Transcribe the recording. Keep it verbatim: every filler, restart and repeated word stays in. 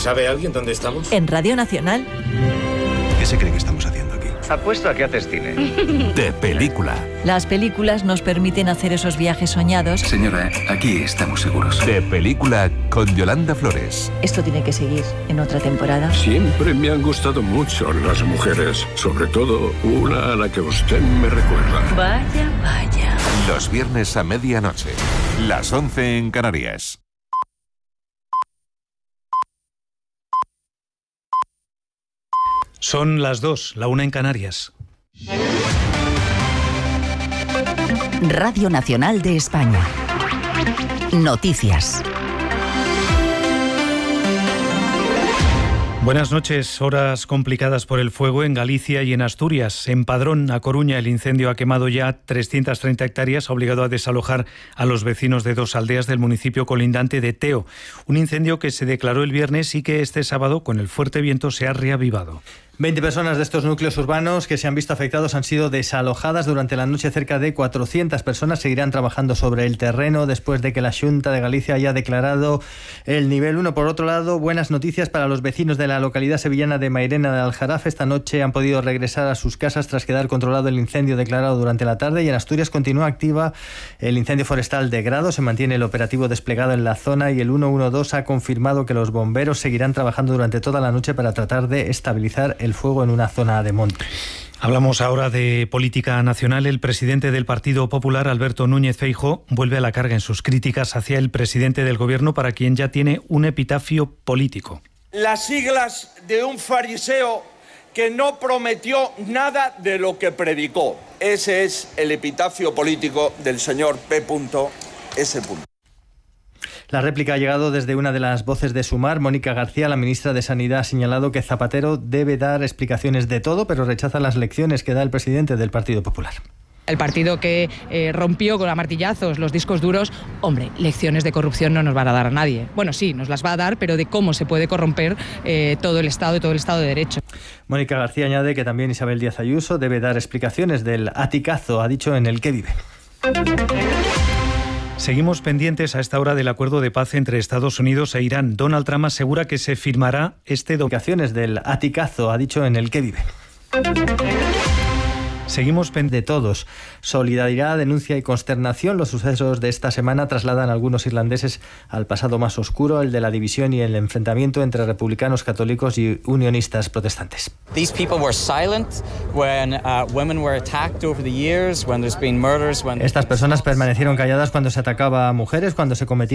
¿Sabe alguien dónde estamos? En Radio Nacional. ¿Qué se cree que estamos haciendo aquí? Apuesto a que haces cine. De película. Las películas nos permiten hacer esos viajes soñados. Señora, aquí estamos seguros. De película con Yolanda Flores. Esto tiene que seguir en otra temporada. Siempre me han gustado mucho las mujeres, sobre todo una a la que usted me recuerda. Vaya, vaya. Los viernes a medianoche. Las once en Canarias. Son las dos, la una en Canarias. Radio Nacional de España. Noticias. Buenas noches. Horas complicadas por el fuego en Galicia y en Asturias. En Padrón, a Coruña, el incendio ha quemado ya trescientas treinta hectáreas, ha obligado a desalojar a los vecinos de dos aldeas del municipio colindante de Teo. Un incendio que se declaró el viernes y que este sábado, con el fuerte viento, se ha reavivado. veinte personas de estos núcleos urbanos que se han visto afectados han sido desalojadas durante la noche. Cerca de cuatrocientas personas seguirán trabajando sobre el terreno después de que la Xunta de Galicia haya declarado el nivel uno. Por otro lado, buenas noticias para los vecinos de la localidad sevillana de Mairena de Aljarafe. Esta noche han podido regresar a sus casas tras quedar controlado el incendio declarado durante la tarde. Y en Asturias continúa activa el incendio forestal de Grado. Se mantiene el operativo desplegado en la zona y el ciento doce ha confirmado que los bomberos seguirán trabajando durante toda la noche para tratar de estabilizar el fuego en una zona de monte. Hablamos ahora de política nacional. El presidente del Partido Popular, Alberto Núñez Feijóo, vuelve a la carga en sus críticas hacia el presidente del gobierno, para quien ya tiene un epitafio político. Las siglas de un fariseo que no prometió nada de lo que predicó. Ese es el epitafio político del señor P. S. La réplica ha llegado desde una de las voces de Sumar. Mónica García, la ministra de Sanidad, ha señalado que Zapatero debe dar explicaciones de todo, pero rechaza las lecciones que da el presidente del Partido Popular. El partido que eh, rompió con a martillazos los discos duros, hombre, lecciones de corrupción no nos van a dar a nadie. Bueno, sí, nos las va a dar, pero de cómo se puede corromper eh, todo el Estado y todo el Estado de Derecho. Mónica García añade que también Isabel Díaz Ayuso debe dar explicaciones del aticazo, ha dicho, en el que vive. Seguimos pendientes a esta hora del acuerdo de paz entre Estados Unidos e Irán. Donald Trump asegura que se firmará este dominaciones del aticazo, ha dicho, en el que vive. Seguimos pendientes de todos. Solidaridad, denuncia y consternación. Los sucesos de esta semana trasladan a algunos irlandeses al pasado más oscuro, el de la división y el enfrentamiento entre republicanos católicos y unionistas protestantes. These people were silent when uh, women were attacked over the years, when there's been murders, when Estas personas permanecieron calladas cuando se atacaba a mujeres, cuando se cometían